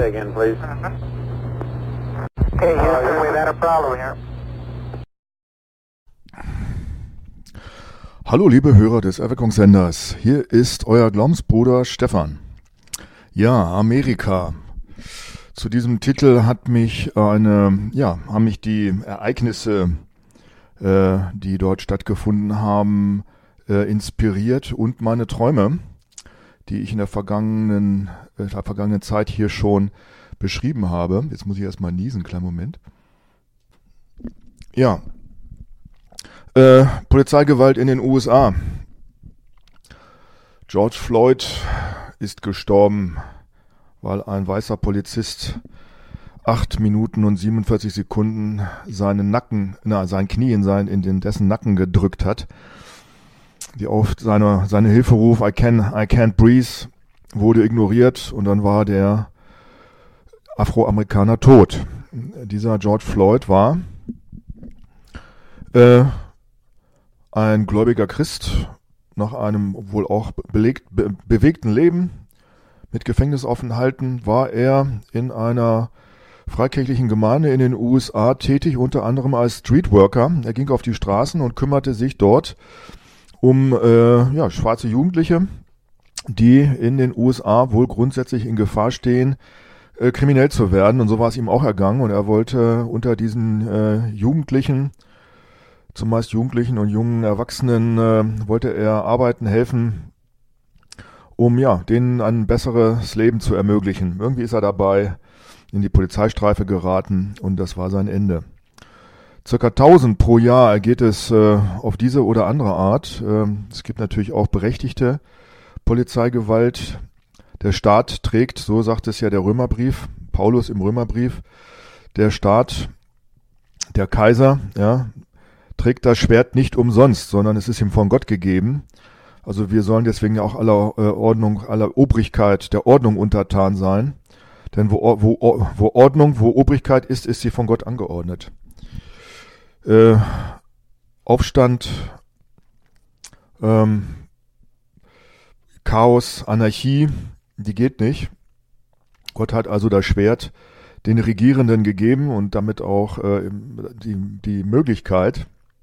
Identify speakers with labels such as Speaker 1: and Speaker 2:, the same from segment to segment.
Speaker 1: that again, please.
Speaker 2: Okay, Houston, we've had a problem here.
Speaker 3: Hallo liebe Hörer des Erweckungssenders, hier ist euer Glaubensbruder Stefan. Ja, Amerika. Zu diesem Titel haben mich die Ereignisse, die dort stattgefunden haben, inspiriert und meine Träume, die ich in der vergangenen Zeit hier schon beschrieben habe. Jetzt muss ich erstmal niesen, kleinen Moment. Ja, Polizeigewalt in den USA. George Floyd ist gestorben, weil ein weißer Polizist 8 Minuten und 47 Sekunden sein Knie in dessen Nacken gedrückt hat. Seine Hilferuf I can't breathe wurde ignoriert und dann war der Afroamerikaner tot. Dieser George Floyd war ein gläubiger Christ nach einem wohl auch bewegten Leben mit Gefängnisaufenthalten war er in einer freikirchlichen Gemeinde in den USA tätig, unter anderem als Streetworker. Er ging auf die Straßen und kümmerte sich dort um schwarze Jugendliche, die in den USA wohl grundsätzlich in Gefahr stehen, kriminell zu werden. Und so war es ihm auch ergangen. Und er wollte unter diesen Jugendlichen, zumeist Jugendlichen und jungen Erwachsenen, wollte er arbeiten, helfen, um denen ein besseres Leben zu ermöglichen. Irgendwie ist er dabei in die Polizeistreife geraten und das war sein Ende. Circa 1000 pro Jahr geht es auf diese oder andere Art. Es gibt natürlich auch berechtigte Polizeigewalt. Der Staat trägt, so sagt es ja der Römerbrief, Paulus im Römerbrief, der Staat, der Kaiser, trägt das Schwert nicht umsonst, sondern es ist ihm von Gott gegeben. Also wir sollen deswegen ja auch aller Obrigkeit der Ordnung untertan sein. Denn wo Obrigkeit ist, ist sie von Gott angeordnet. Aufstand, Chaos, Anarchie, die geht nicht. Gott hat also das Schwert den Regierenden gegeben und damit auch die Möglichkeit,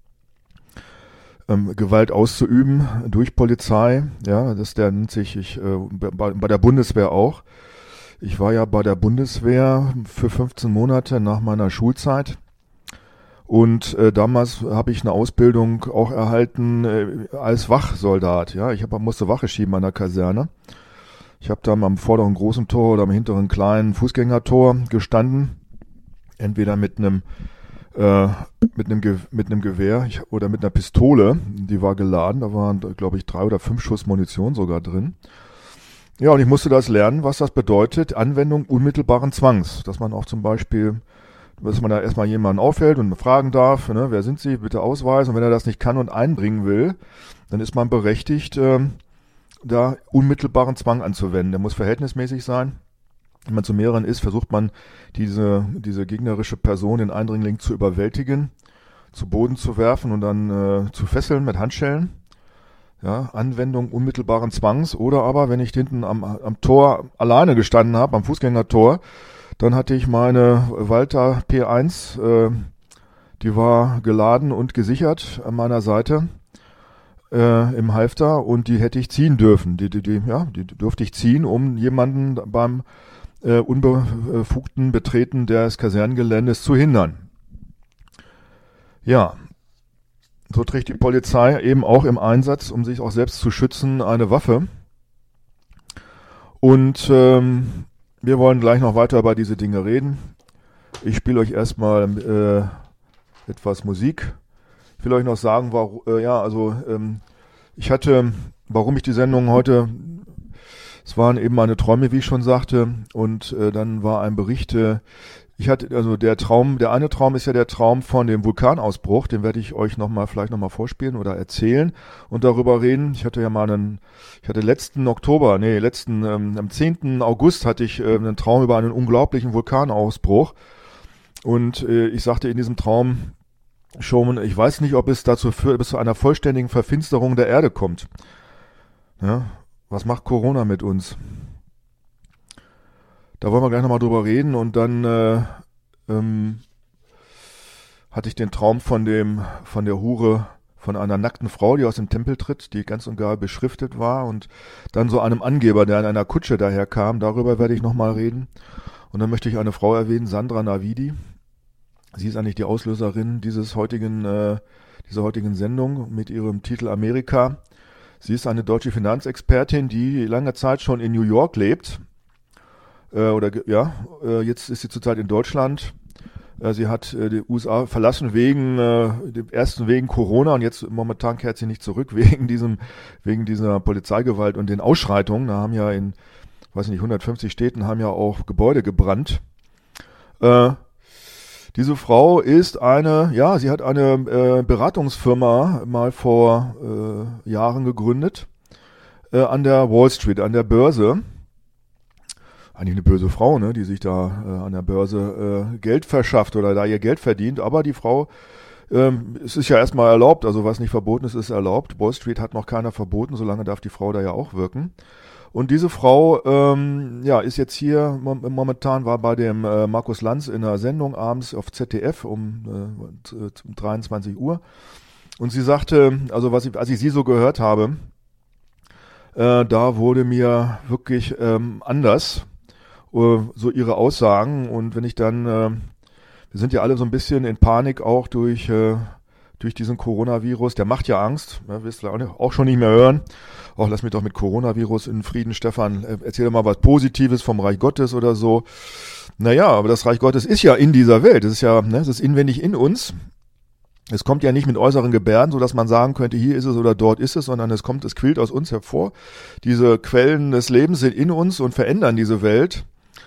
Speaker 3: Gewalt auszuüben durch Polizei. Ja, der nennt sich bei der Bundeswehr auch. Ich war ja bei der Bundeswehr für 15 Monate nach meiner Schulzeit und damals habe ich eine Ausbildung auch erhalten als Wachsoldat. Ja, ich musste Wache schieben an der Kaserne. Ich habe dann am vorderen großen Tor oder am hinteren kleinen Fußgängertor gestanden, entweder mit einem Gewehr oder mit einer Pistole, die war geladen, da waren, glaube ich, 3 oder 5 Schuss Munition sogar drin. Ja, und ich musste das lernen, was das bedeutet, Anwendung unmittelbaren Zwangs, dass man auch zum Beispiel, dass man da erstmal jemanden aufhält und fragen darf, wer sind Sie, bitte ausweisen, und wenn er das nicht kann und einbringen will, dann ist man berechtigt, da unmittelbaren Zwang anzuwenden. Der muss verhältnismäßig sein. Wenn man zu mehreren ist, versucht man, diese gegnerische Person, den Eindringling, zu überwältigen, zu Boden zu werfen und dann zu fesseln mit Handschellen. Ja, Anwendung unmittelbaren Zwangs. Oder aber, wenn ich hinten am Tor alleine gestanden habe, am Fußgängertor, dann hatte ich meine Walther P1, die war geladen und gesichert an meiner Seite im Halfter und die hätte ich ziehen dürfen. Die durfte ich ziehen, um jemanden beim unbefugten Betreten des Kasernengeländes zu hindern. Ja, so trägt die Polizei eben auch im Einsatz, um sich auch selbst zu schützen, eine Waffe. Und wir wollen gleich noch weiter über diese Dinge reden. Ich spiele euch erstmal etwas Musik. Ich will euch noch sagen, warum ich die Sendung heute, es waren eben meine Träume, wie ich schon sagte, und dann war ein Bericht, der eine Traum ist ja der Traum von dem Vulkanausbruch, den werde ich euch vielleicht nochmal vorspielen oder erzählen und darüber reden. Am 10. August hatte ich einen Traum über einen unglaublichen Vulkanausbruch und ich sagte in diesem Traum schon, ich weiß nicht, ob es dazu führt, bis zu einer vollständigen Verfinsterung der Erde kommt. Ja, was macht Corona mit uns? Da wollen wir gleich nochmal drüber reden. Und dann hatte ich den Traum von der Hure, von einer nackten Frau, die aus dem Tempel tritt, die ganz und gar beschriftet war, und dann so einem Angeber, der in einer Kutsche daherkam. Darüber werde ich nochmal reden. Und dann möchte ich eine Frau erwähnen, Sandra Navidi. Sie ist eigentlich die Auslöserin dieser heutigen Sendung mit ihrem Titel Amerika. Sie ist eine deutsche Finanzexpertin, die lange Zeit schon in New York lebt. Jetzt ist sie zurzeit in Deutschland. Sie hat die USA verlassen wegen Corona, und jetzt momentan kehrt sie nicht zurück wegen dieser Polizeigewalt und den Ausschreitungen. Da haben ja in, 150 Städten haben ja auch Gebäude gebrannt. Diese Frau sie hat eine Beratungsfirma mal vor Jahren gegründet, an der Wall Street, an der Börse. Eigentlich eine böse Frau, ne, die sich da an der Börse Geld verschafft oder da ihr Geld verdient. Aber die Frau, es ist ja erstmal erlaubt, also was nicht verboten ist, ist erlaubt. Wall Street hat noch keiner verboten, solange darf die Frau da ja auch wirken. Und diese Frau, ist jetzt hier, momentan war bei dem Markus Lanz in einer Sendung abends auf ZDF um 23 Uhr. Und sie sagte, also als ich sie so gehört habe, da wurde mir wirklich anders, so ihre Aussagen. Und wenn ich dann, wir sind ja alle so ein bisschen in Panik auch durch diesen Coronavirus, der macht ja Angst, wirst du auch schon nicht mehr hören. Auch lass mich doch mit Coronavirus in Frieden, Stefan, erzähl doch mal was Positives vom Reich Gottes oder so. Naja, aber das Reich Gottes ist ja in dieser Welt, es ist ja, es ist inwendig in uns. Es kommt ja nicht mit äußeren Gebärden, so dass man sagen könnte, hier ist es oder dort ist es, sondern es quillt aus uns hervor. Diese Quellen des Lebens sind in uns und verändern diese Welt.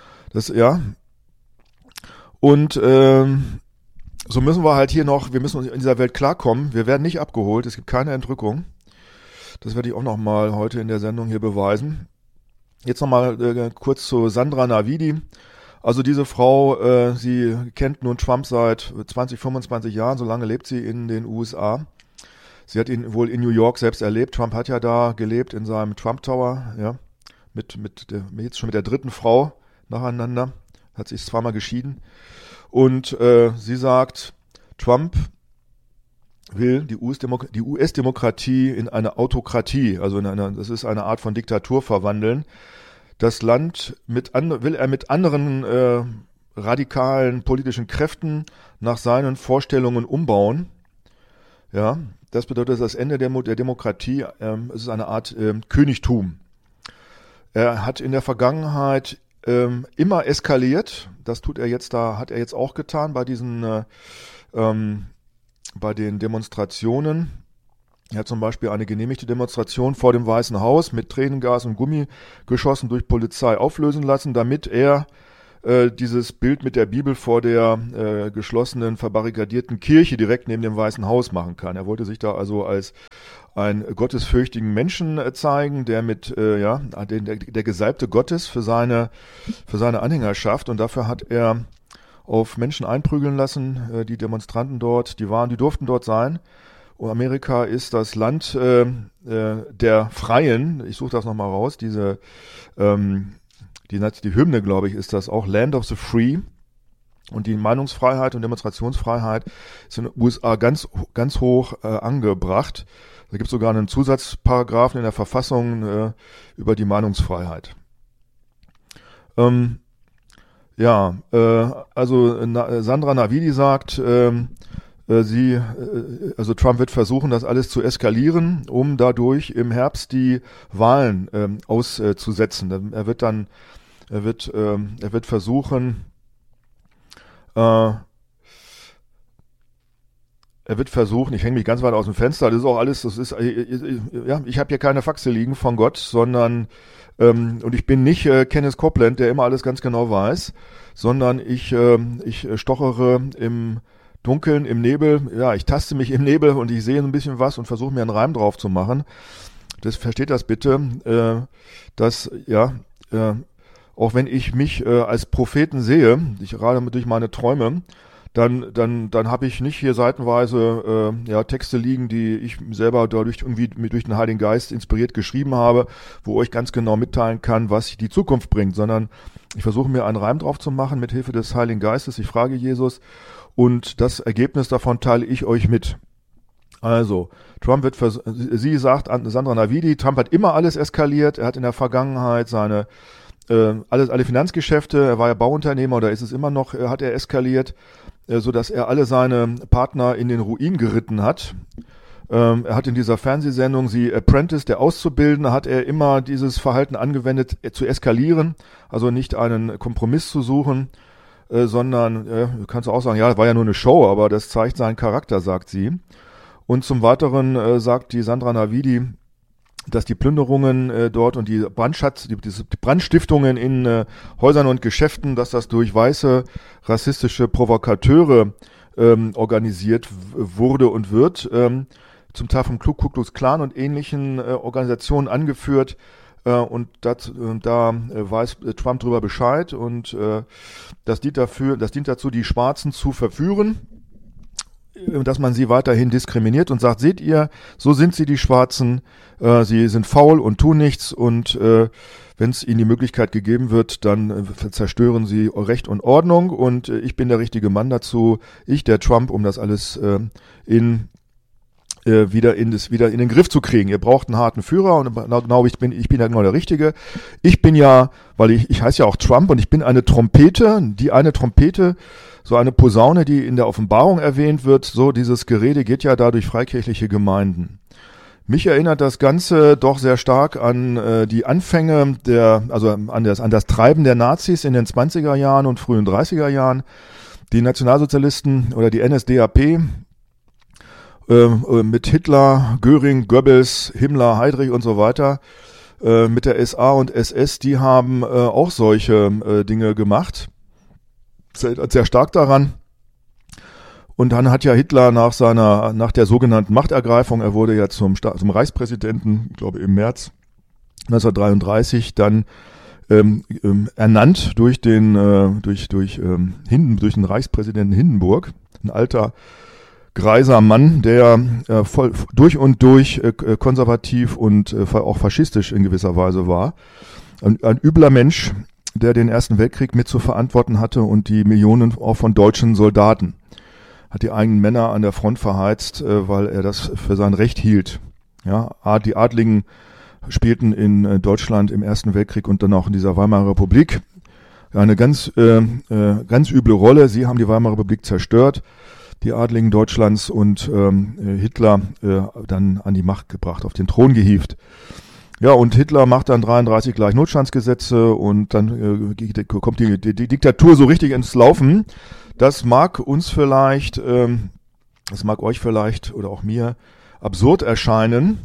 Speaker 3: Und so müssen wir halt wir müssen in dieser Welt klarkommen. Wir werden nicht abgeholt, es gibt keine Entrückung. Das werde ich auch nochmal heute in der Sendung hier beweisen. Jetzt nochmal kurz zu Sandra Navidi. Also diese Frau, sie kennt nun Trump seit 20, 25 Jahren, so lange lebt sie in den USA. Sie hat ihn wohl in New York selbst erlebt. Trump hat ja da gelebt in seinem Trump Tower, ja, jetzt schon mit der dritten Frau nacheinander, hat sich zweimal geschieden. Und sie sagt, Trump will die US-Demokratie in eine Autokratie, also das ist eine Art von Diktatur, verwandeln. Das Land will er mit anderen radikalen politischen Kräften nach seinen Vorstellungen umbauen. Ja, das bedeutet das Ende der Demokratie. Es ist eine Art Königtum. Er hat in der Vergangenheit immer eskaliert. Das hat er jetzt auch getan bei den Demonstrationen. Er hat zum Beispiel eine genehmigte Demonstration vor dem Weißen Haus mit Tränengas und Gummigeschossen durch Polizei auflösen lassen, damit er dieses Bild mit der Bibel vor der geschlossenen, verbarrikadierten Kirche direkt neben dem Weißen Haus machen kann. Er wollte sich da also als ein gottesfürchtigen Menschen zeigen, der der Gesalbte Gottes für seine Anhängerschaft, und dafür hat er auf Menschen einprügeln lassen, die Demonstranten dort, die durften dort sein. Und Amerika ist das Land der Freien. Ich suche das nochmal raus. Die Hymne, glaube ich, ist das auch, Land of the Free. Und die Meinungsfreiheit und Demonstrationsfreiheit ist in den USA ganz, ganz hoch angebracht. Da gibt es sogar einen Zusatzparagraphen in der Verfassung über die Meinungsfreiheit. Sandra Navidi sagt, Trump wird versuchen, das alles zu eskalieren, um dadurch im Herbst die Wahlen auszusetzen. Er wird versuchen, ich hänge mich ganz weit aus dem Fenster, das ist auch alles, ich habe hier keine Faxe liegen von Gott, sondern und ich bin nicht Kenneth Copeland, der immer alles ganz genau weiß, sondern ich stochere im Dunkeln, im Nebel, ich taste mich im Nebel und ich sehe ein bisschen was und versuche mir einen Reim drauf zu machen. Versteht das bitte, auch wenn ich mich als Propheten sehe, ich gerade durch meine Träume, dann habe ich nicht hier seitenweise Texte liegen, die ich selber dadurch irgendwie durch den Heiligen Geist inspiriert geschrieben habe, wo ich ganz genau mitteilen kann, was die Zukunft bringt, sondern ich versuche mir einen Reim drauf zu machen mit Hilfe des Heiligen Geistes. Ich frage Jesus und das Ergebnis davon teile ich euch mit. Also, sie sagt an Sandra Navidi, Trump hat immer alles eskaliert, er hat in der Vergangenheit seine alle Finanzgeschäfte, er war ja Bauunternehmer oder ist es immer noch, hat er eskaliert, sodass er alle seine Partner in den Ruin geritten hat. Er hat in dieser Fernsehsendung The Apprentice, der Auszubildende, hat er immer dieses Verhalten angewendet, zu eskalieren, also nicht einen Kompromiss zu suchen, sondern, kannst du auch sagen, ja, war ja nur eine Show, aber das zeigt seinen Charakter, sagt sie. Und zum Weiteren sagt die Sandra Navidi, dass die Plünderungen dort und die Brandstiftungen in Häusern und Geschäften, dass das durch weiße rassistische Provokateure organisiert wurde und wird, zum Teil vom Ku Klux Klan und ähnlichen Organisationen angeführt. Und da weiß Trump drüber Bescheid und das dient dazu, die Schwarzen zu verführen, dass man sie weiterhin diskriminiert und sagt, seht ihr, so sind sie, die Schwarzen, sie sind faul und tun nichts und wenn es ihnen die Möglichkeit gegeben wird, dann zerstören sie Recht und Ordnung und ich bin der richtige Mann dazu, ich, der Trump, um das alles wieder in den Griff zu kriegen. Ihr braucht einen harten Führer und genau, ich bin ja genau der Richtige. Ich bin ja, weil ich heiße ja auch Trump und ich bin eine Trompete, so eine Posaune, die in der Offenbarung erwähnt wird, so dieses Gerede geht ja da durch freikirchliche Gemeinden. Mich erinnert das Ganze doch sehr stark an die Anfänge an das Treiben der Nazis in den 20er Jahren und frühen 30er Jahren. Die Nationalsozialisten oder die NSDAP mit Hitler, Göring, Goebbels, Himmler, Heydrich und so weiter, mit der SA und SS, die haben auch solche Dinge gemacht. Sehr stark daran. Und dann hat ja Hitler nach der sogenannten Machtergreifung, er wurde ja zum Reichspräsidenten, ich glaube im März 1933, dann ernannt durch den Reichspräsidenten Hindenburg, ein alter greiser Mann, der durch und durch konservativ und auch faschistisch in gewisser Weise war. Ein übler Mensch, der den Ersten Weltkrieg mit zu verantworten hatte und die Millionen auch von deutschen Soldaten. Hat die eigenen Männer an der Front verheizt, weil er das für sein Recht hielt. Ja, die Adligen spielten in Deutschland im Ersten Weltkrieg und dann auch in dieser Weimarer Republik eine ganz üble Rolle. Sie haben die Weimarer Republik zerstört, die Adligen Deutschlands und Hitler dann an die Macht gebracht, auf den Thron gehievt. Ja, und Hitler macht dann 33 gleich Notstandsgesetze und dann kommt die Diktatur so richtig ins Laufen. Das mag uns vielleicht, das mag euch vielleicht oder auch mir absurd erscheinen.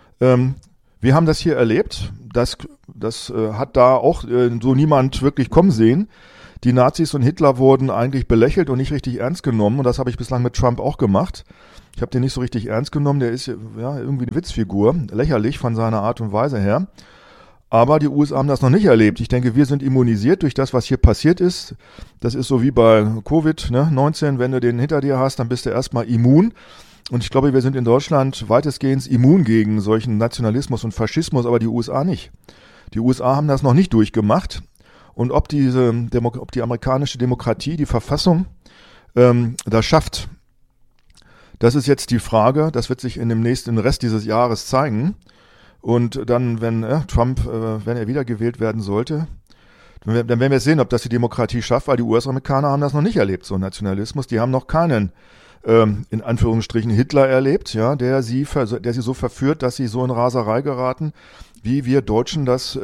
Speaker 3: Wir haben das hier erlebt. Das hat da auch so niemand wirklich kommen sehen. Die Nazis und Hitler wurden eigentlich belächelt und nicht richtig ernst genommen. Und das habe ich bislang mit Trump auch gemacht. Ich habe den nicht so richtig ernst genommen. Der ist ja irgendwie eine Witzfigur, lächerlich von seiner Art und Weise her. Aber die USA haben das noch nicht erlebt. Ich denke, wir sind immunisiert durch das, was hier passiert ist. Das ist so wie bei Covid-19. Wenn du den hinter dir hast, dann bist du erstmal immun. Und ich glaube, wir sind in Deutschland weitestgehend immun gegen solchen Nationalismus und Faschismus, aber die USA nicht. Die USA haben das noch nicht durchgemacht. Und ob die amerikanische Demokratie, die Verfassung, das schafft, das ist jetzt die Frage. Das wird sich in dem Rest dieses Jahres zeigen. Und dann, wenn Trump, wenn er wiedergewählt werden sollte, dann werden wir sehen, ob das die Demokratie schafft, weil die US-Amerikaner haben das noch nicht erlebt, so Nationalismus. Die haben noch keinen, in Anführungsstrichen, Hitler erlebt, ja, der sie so verführt, dass sie so in Raserei geraten, wie wir Deutschen das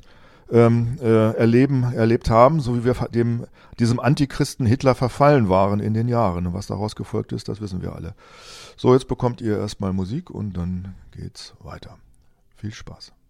Speaker 3: erlebt haben, so wie wir diesem Antichristen Hitler verfallen waren in den Jahren. Und was daraus gefolgt ist, das wissen wir alle. So, jetzt bekommt ihr erstmal Musik und dann geht's weiter. Viel Spaß.